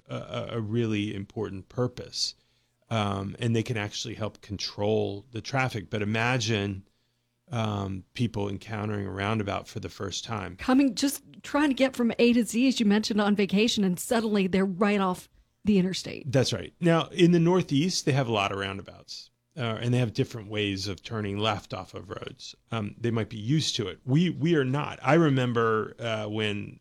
a really important purpose. And they can actually help control the traffic. But imagine people encountering a roundabout for the first time. Just trying to get from A to Z, as you mentioned, on vacation, and suddenly they're right off the interstate. That's right. Now, in the Northeast, they have a lot of roundabouts, and they have different ways of turning left off of roads. They might be used to it. We are not. I remember when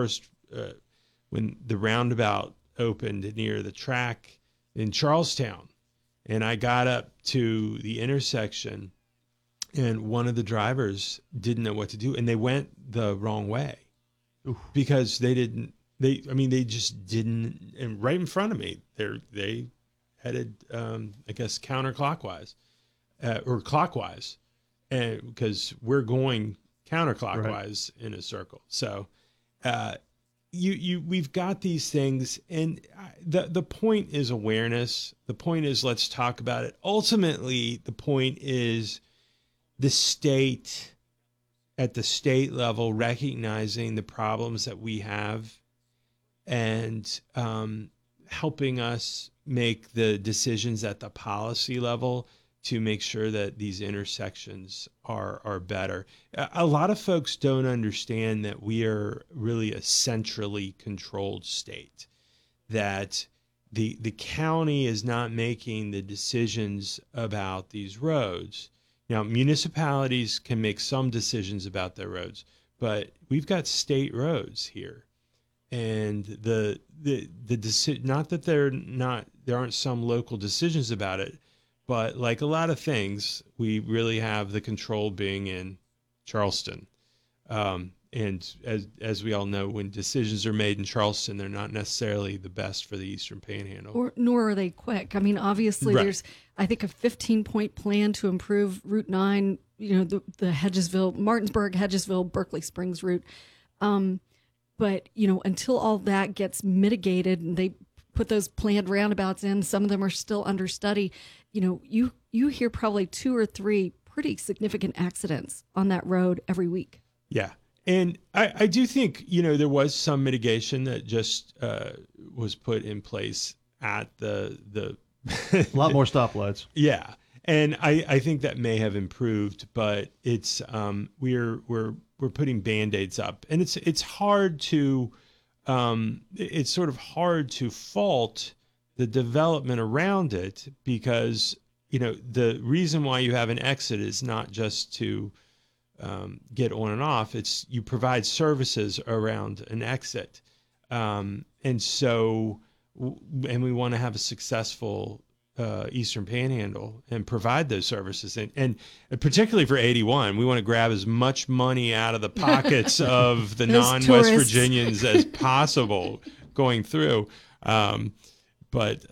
the roundabout opened near the track in Charlestown, and I got up to the intersection, and one of the drivers didn't know what to do, and they went the wrong way. Oof. Because they just didn't. And right in front of me, they headed, I guess, counterclockwise or clockwise, and because we're going counterclockwise in a circle. So, we've got these things, and the point is awareness. The point is, let's talk about it. Ultimately, the point is the state, at the state level, recognizing the problems that we have and helping us make the decisions at the policy level to make sure that these intersections are better. A lot of folks don't understand that we are really a centrally controlled state, that the county is not making the decisions about these roads. Now, municipalities can make some decisions about their roads, but we've got state roads here. And the not that there aren't some local decisions about it, but like a lot of things, we really have the control being in Charleston. And as we all know, when decisions are made in Charleston, they're not necessarily the best for the Eastern Panhandle. Nor are they quick. I mean, obviously, Right. There's, I think, a 15-point plan to improve Route 9, the Hedgesville, Martinsburg, Hedgesville, Berkeley Springs route. But, until all that gets mitigated and they put those planned roundabouts in, some of them are still under study. You hear probably 2 or 3 pretty significant accidents on that road every week. Yeah. And I do think, there was some mitigation that just was put in place at the a lot more stoplights. Yeah. And I think that may have improved, but it's we're putting Band-Aids up, and it's hard to it's sort of hard to fault the development around it, because the reason why you have an exit is not just to get on and off. It's you provide services around an exit, and we want to have a successful Eastern Panhandle and provide those services. And particularly for 81, we want to grab as much money out of the pockets of the non-West Virginians as possible going through. But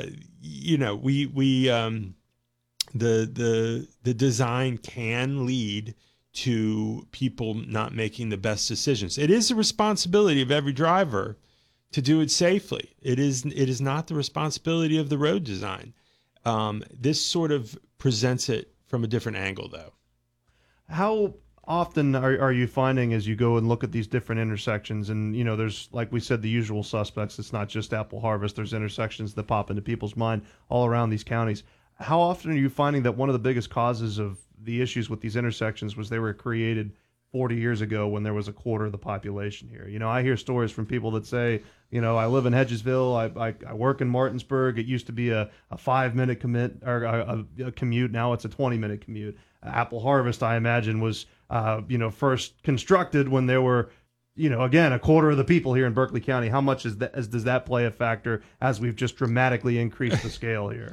the design can lead to people not making the best decisions. It is the responsibility of every driver to do it safely. It is not the responsibility of the road design. This sort of presents it from a different angle, though. How often are you finding, as you go and look at these different intersections, and there's, like we said, the usual suspects. It's not just Apple Harvest. There's intersections that pop into people's mind all around these counties. How often are you finding that one of the biggest causes of the issues with these intersections was they were created 40 years ago when there was a quarter of the population here? I hear stories from people that say, I live in Hedgesville, I work in Martinsburg. It used to be a 5-minute commute, or a commute. Now it's a 20-minute commute. Apple Harvest, I imagine, was first constructed when there were, again, a quarter of the people here in Berkeley County. How much does that play a factor as we've just dramatically increased the scale here?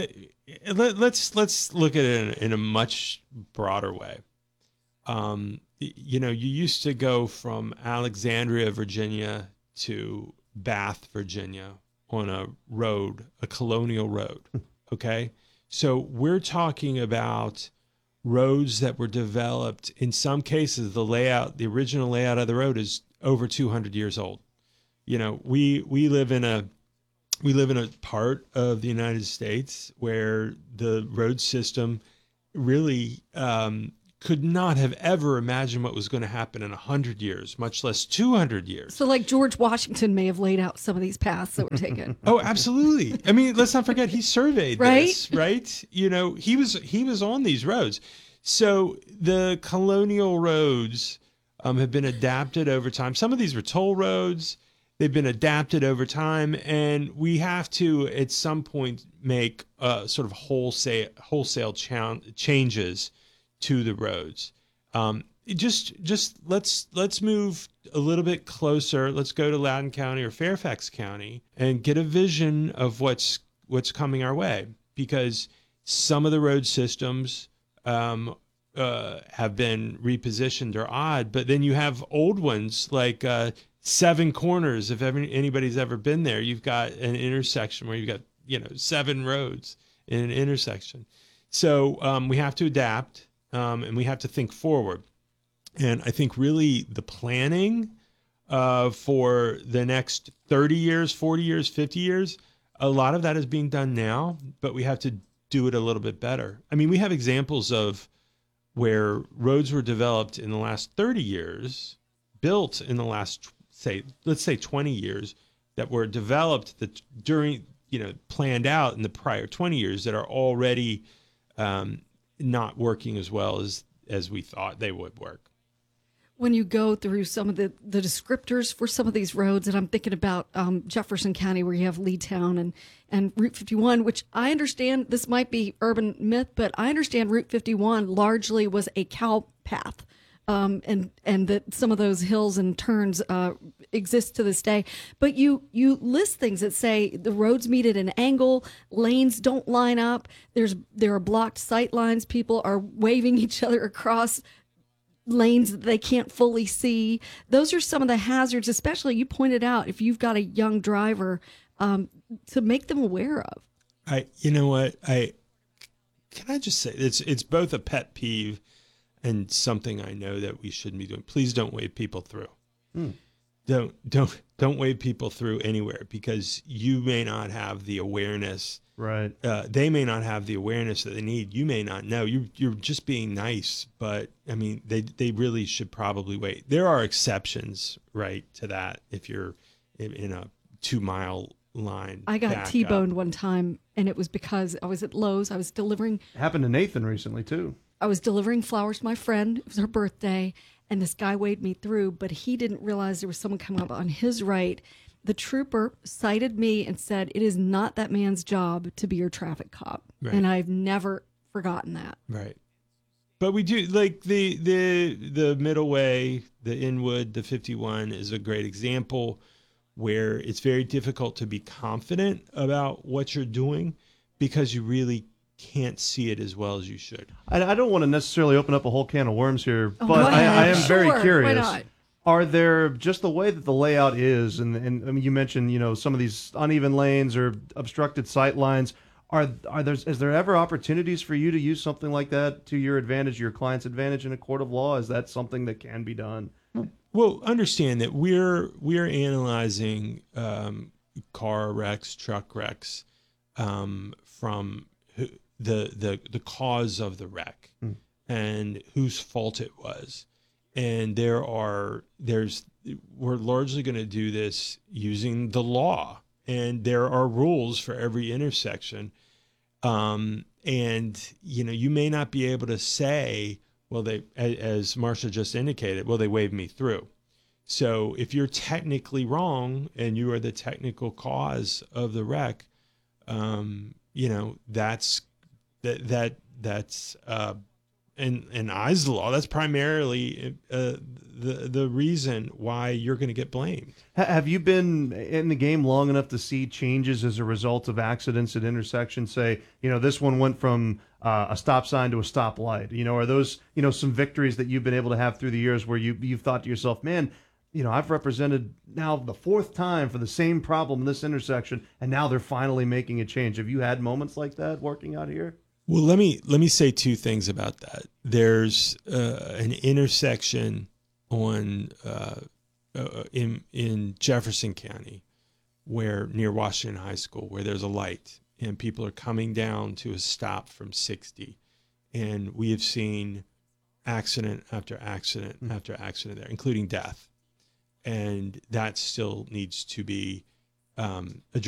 Let's look at it in a much broader way. You used to go from Alexandria, Virginia to Bath, Virginia on a road, a colonial road. Okay. So we're talking about roads that were developed. In some cases, the original layout of the road is over 200 years old. We live in a part of the United States where the road system really could not have ever imagined what was going to happen in 100 years, much less 200 years. So, like George Washington may have laid out some of these paths that were taken. Oh, absolutely. I mean, let's not forget he surveyed Right? this, right? You know, he was on these roads. So the colonial roads have been adapted over time. Some of these were toll roads. They've been adapted over time, and we have to at some point make sort of wholesale changes to the roads. Just let's move a little bit closer. Let's go to Loudoun County or Fairfax County and get a vision of what's coming our way, because some of the road systems have been repositioned or odd, but then you have old ones like Seven Corners. If anybody's ever been there, you've got an intersection where you've got 7 roads in an intersection. So we have to adapt. And we have to think forward. And I think really the planning for the next 30 years, 40 years, 50 years, a lot of that is being done now, but we have to do it a little bit better. I mean, we have examples of where roads were developed in the last 30 years, built in the last, let's say 20 years, that were developed planned out in the prior 20 years that are already not working as well as we thought they would work. When you go through some of the descriptors for some of these roads, and I'm thinking about Jefferson County, where you have Leetown and Route 51, which I understand, this might be urban myth, but I understand Route 51 largely was a cow path. And that some of those hills and turns exist to this day. But you list things that say the roads meet at an angle, lanes don't line up, there are blocked sight lines, people are waving each other across lanes that they can't fully see. Those are some of the hazards, especially you pointed out, if you've got a young driver, to make them aware of. Can I just say it's both a pet peeve and something I know that we shouldn't be doing. Please don't wave people through. Don't wave people through anywhere, because you may not have the awareness. Right. They may not have the awareness that they need. You may not know. You're just being nice, but I mean, they really should probably wait. There are exceptions, right, to that. If you're in a 2-mile line. I got T-boned one time, and it was because I was at Lowe's. I was delivering. It happened to Nathan recently too. I was delivering flowers to my friend. It was her birthday, and this guy waved me through, but he didn't realize there was someone coming up on his right. The trooper cited me and said, "It is not that man's job to be your traffic cop." Right. And I've never forgotten that. Right. But we do, like the middle way, the Inwood, the 51 is a great example where it's very difficult to be confident about what you're doing because you really can't see it as well as you should. I don't want to necessarily open up a whole can of worms here, but I am very curious. Why not? Are there, just the way that the layout is, and I mean, you mentioned, some of these uneven lanes or obstructed sight lines, is there ever opportunities for you to use something like that to your advantage, your client's advantage in a court of law? Is that something that can be done? Well, understand that we're analyzing car wrecks, truck wrecks from the cause of the wreck and whose fault it was. And we're largely going to do this using the law, and there are rules for every intersection. And you may not be able to say, well, as Marcia just indicated, well, they waved me through. So if you're technically wrong and you are the technical cause of the wreck, that's in eyes of the law, that's primarily the reason why you're going to get blamed. Have you been in the game long enough to see changes as a result of accidents at intersections? Say, this one went from a stop sign to a stop light. Are those, some victories that you've been able to have through the years where you've thought to yourself, man, I've represented now the 4th time for the same problem in this intersection, and now they're finally making a change. Have you had moments like that working out here? Well, let me say 2 things about that. There's an intersection on in Jefferson County, near Washington High School, where there's a light and people are coming down to a stop from 60, and we have seen accident after accident after accident there, including death. And that still needs to be addressed.